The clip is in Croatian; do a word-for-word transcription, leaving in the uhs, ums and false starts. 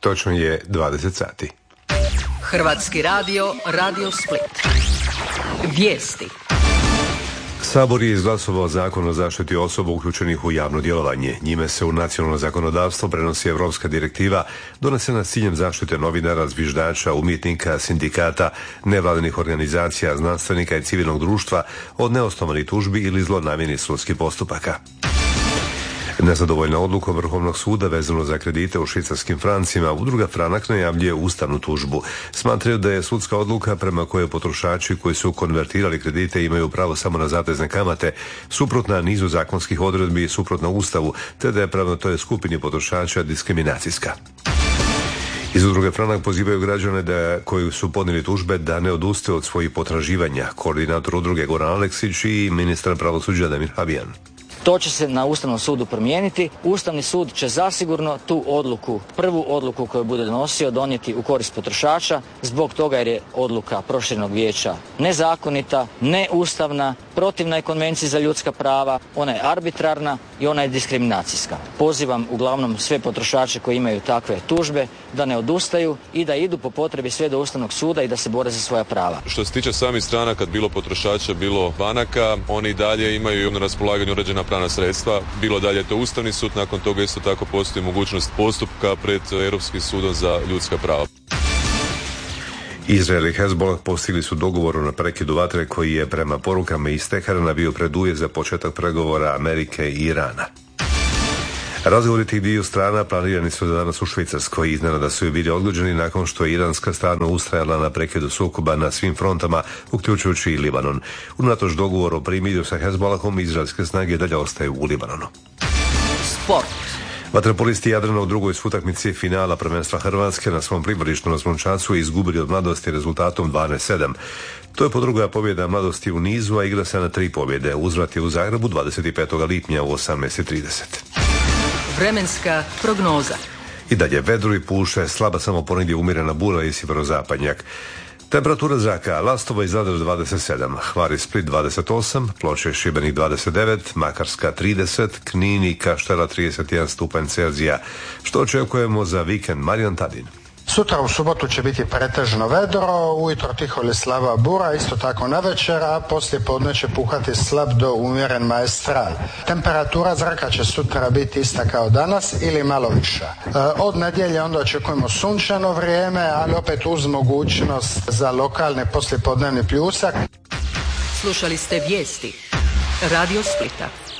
Točno je dvadeset sati. Hrvatski radio, Radio Split. Vijesti. Sabor je izglasovao zakon o zaštiti osoba uključenih u javno djelovanje. Njime se u nacionalno zakonodavstvo prenosi europska direktiva donesena s ciljem zaštite novinara, zviždača, umjetnika, sindikata, nevladinih organizacija, znanstvenika i civilnog društva od neosnovanih tužbi ili zlonamjernih sudskih postupaka. Nezadovoljna odluka Vrhovnog suda vezano za kredite u švicarskim francima, udruga Franak najavljuje ustavnu tužbu. Smatraju da je sudska odluka prema kojoj potrošači koji su konvertirali kredite imaju pravo samo na zatezne kamate suprotna nizu zakonskih odredbi i suprotna Ustavu, te da je prema toj skupini potrošača diskriminacijska. Iz udruge Franak pozivaju građane da, koji su podnijeli tužbe da ne odustaju od svojih potraživanja. Koordinator udruge Goran Aleksić i ministar pravosuđa Damir Habijan. To će se na Ustavnom sudu promijeniti. Ustavni sud će zasigurno tu odluku, prvu odluku koju bude donosio, donijeti u korist potrošača, zbog toga jer je odluka Proširenog vijeća nezakonita, neustavna, protivna je Konvenciji za ljudska prava, ona je arbitrarna i ona je diskriminacijska. Pozivam uglavnom sve potrošače koji imaju takve tužbe da ne odustaju i da idu po potrebi sve do Ustavnog suda i da se bore za svoja prava. Što se tiče samih stranaka, bilo potrošača, bilo banaka, oni i dalje imaju na raspolaganju uređena pravna sredstva, bilo dalje je to Ustavni sud, nakon toga isto tako postoji mogućnost postupka pred Europskim sudom za ljudska prava. Izrael i Hezbollah postigli su dogovor na prekidu vatre koji je prema porukama iz Teherana bio preduvjet za početak pregovora Amerike i Irana. Razgovori tih dviju strana planirani su za danas u Švicarskoj. Iznenada su i bili odgođeni nakon što je iranska strana ustrajala na prekidu sukoba na svim frontama, uključujući i Libanon. Unatoč dogovoru o primirju sa Hezbollahom, izraelske snage dalje ostaju u Libanonu. Sport. Vaterpolisti Jadrana u drugoj su utakmici finala prvenstva Hrvatske na svom priborištu na Zvončacu izgubili od Mladosti rezultatom dvanaest sedam. To je po druga pobjeda Mladosti u nizu, a igra se na tri pobjede. Uzvrat je u Zagrebu dvadeset petog lipnja u osamnaest i trideset. Vremenska prognoza. I dalje vedro i puše, slaba samo ponegdje umjerena bura i sjeverozapadnjak. Temperatura zraka: Lastovo i Zadar dvadeset sedam, Hvar i Split dvadeset osam, Ploče i Šibenik dvadeset devet, Makarska trideset, Knin i Kaštela trideset jedan stupanj Celzija. Što očekujemo za vikend? Marijan Tadin. Sutra u subotu će biti pretežno vedro, ujutro tiho ili slaba bura, isto tako navečer, a poslije podne će puhati slab do umjeren maestral. Temperatura zraka će sutra biti ista kao danas ili malo viša. E, od nedjelje onda očekujemo sunčano vrijeme, ali opet uz mogućnost za lokalni poslijepodnevni pljusak. Slušali ste vijesti Radio Splita.